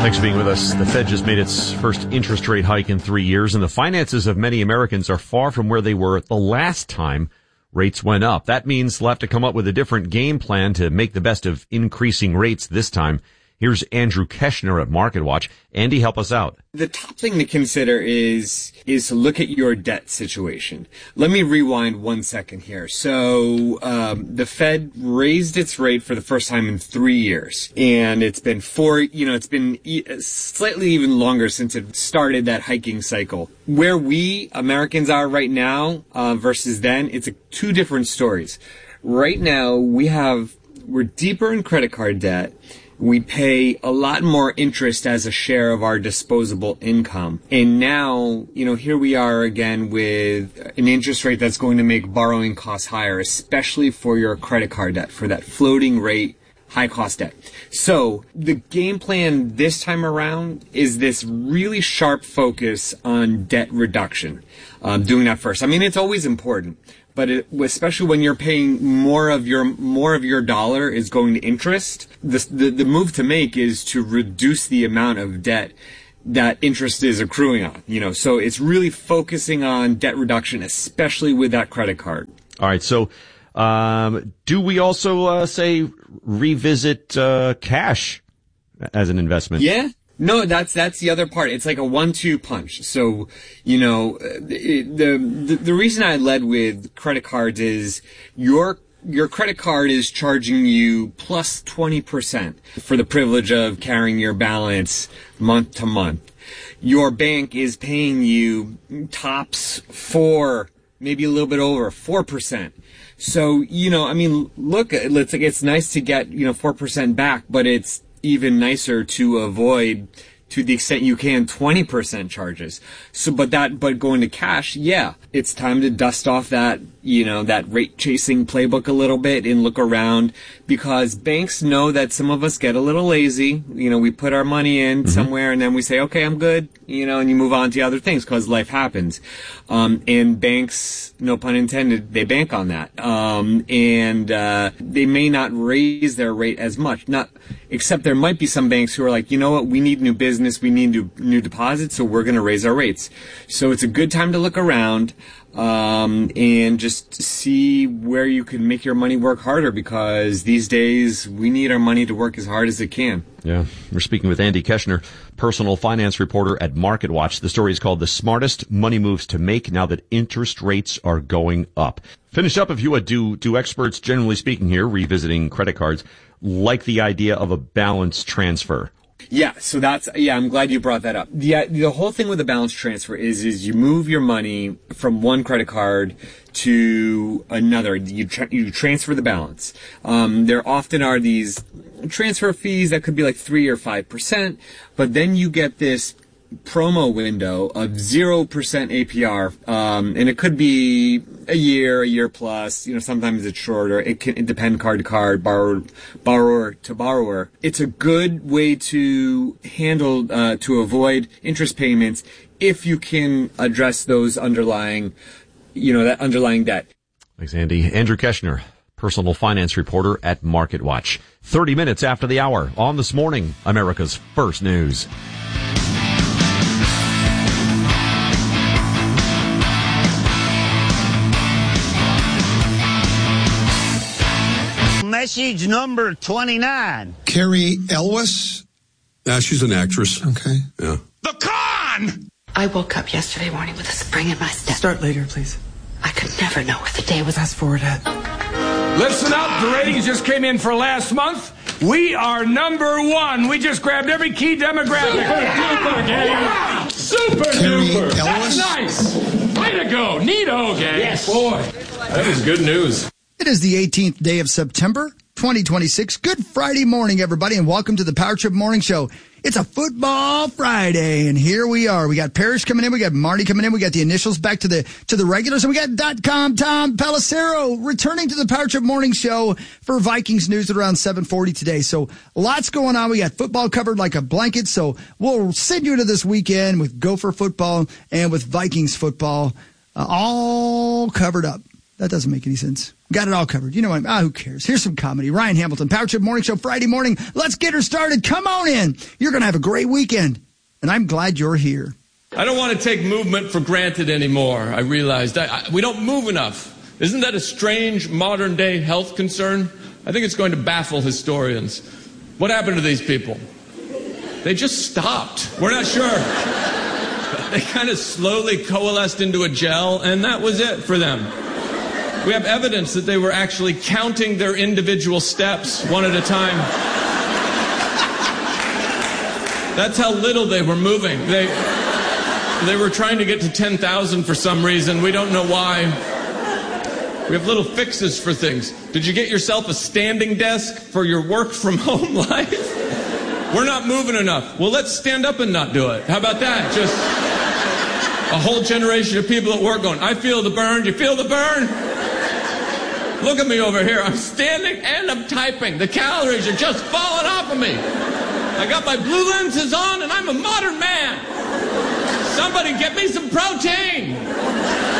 Thanks for being with us. The Fed just made its first interest rate hike in 3 years, and the finances of many Americans are far from where they were the last time rates went up. That means they'll have to come up with a different game plan to make the best of increasing rates this time. Here's Andrew Keshner at MarketWatch. Andy, help us out. The top thing to consider is to look at your debt situation. Let me rewind 1 second here. So, the Fed raised its rate for the first time in 3 years. And it's been slightly even longer since it started that hiking cycle. Where we Americans are right now, versus then, it's two different stories. Right now, we're deeper in credit card debt. We pay a lot more interest as a share of our disposable income. And now, here we are again with an interest rate that's going to make borrowing costs higher, especially for your credit card debt, for that floating rate, high cost debt. So the game plan this time around is this really sharp focus on debt reduction. Doing that first. I mean, it's always important. But especially when you're paying more of your dollar is going to interest, the move to make is to reduce the amount of debt that interest is accruing on. So it's really focusing on debt reduction, especially with that credit card. All right. So, do we also say revisit cash as an investment? Yeah. No, that's the other part. It's like a 1-2 punch. So, the reason I led with credit cards is your credit card is charging you plus 20% for the privilege of carrying your balance month to month. Your bank is paying you tops 4, maybe a little bit over 4%. So, look, it's nice to get, 4% back, but it's even nicer to avoid, to the extent you can, 20% charges. So, but going to cash, yeah, it's time to dust off that, that rate chasing playbook a little bit and look around, because banks know that some of us get a little lazy. We put our money in somewhere and then we say, okay, I'm good, and you move on to other things because life happens. And banks, no pun intended, they bank on that. They may not raise their rate as much, except there might be some banks who are like, you know what, we need new business, we need new deposits, so we're going to raise our rates. So it's a good time to look around, and just see where you can make your money work harder, because these days we need our money to work as hard as it can. Yeah. We're speaking with Andy Keshner, personal finance reporter at MarketWatch. The story is called The Smartest Money Moves to Make Now That Interest Rates Are Going Up. Finish up, if you would. Do experts, generally speaking here, revisiting credit cards, like the idea of a balance transfer? Yeah, so I'm glad you brought that up. The whole thing with the balance transfer is you move your money from one credit card to another. You transfer the balance. There often are these transfer fees that could be like 3 or 5%, but then you get this promo window of 0% APR, and it could be a year plus, sometimes it's shorter. It depend card to card, borrower to borrower. It's a good way to handle, to avoid interest payments if you can address those underlying, that underlying debt. Thanks, Andy. Andrew Keshner, personal finance reporter at MarketWatch. 30 minutes after the hour on This Morning, America's First News. Message number 29. Carrie Elwes? She's an actress. Okay. Yeah. The con! I woke up yesterday morning with a spring in my step. Start later, please. I could never know what the day was. Fast forward it. Listen up. The ratings just came in for last month. We are number 1. We just grabbed every key demographic. Super duper. That's nice. Way to go. Neato, gang. Yes. Boy, that is good news. It is the 18th day of September, 2026. Good Friday morning, everybody, and welcome to the Power Trip Morning Show. It's a football Friday, and here we are. We got Parrish coming in, we got Marty coming in, we got the initials back to the regulars, and we got .com Tom Pelissero returning to the Power Trip Morning Show for Vikings news at around 7:40 today. So lots going on. We got football covered like a blanket, so we'll send you to this weekend with Gopher football and with Vikings football all covered up. That doesn't make any sense. Got it all covered. You know what? Who cares? Here's some comedy. Ryan Hamilton, Power Trip Morning Show, Friday morning. Let's get her started. Come on in. You're going to have a great weekend, and I'm glad you're here. I don't want to take movement for granted anymore. I realized we don't move enough. Isn't that a strange modern-day health concern? I think it's going to baffle historians. What happened to these people? They just stopped. We're not sure. They kind of slowly coalesced into a gel, and that was it for them. We have evidence that they were actually counting their individual steps one at a time. That's how little they were moving. They were trying to get to 10,000 for some reason. We don't know why. We have little fixes for things. Did you get yourself a standing desk for your work from home life? We're not moving enough. Well, let's stand up and not do it. How about that? Just a whole generation of people at work going, I feel the burn. You feel the burn? Look at me over here. I'm standing and I'm typing. The calories are just falling off of me. I got my blue lenses on and I'm a modern man. Somebody get me some protein.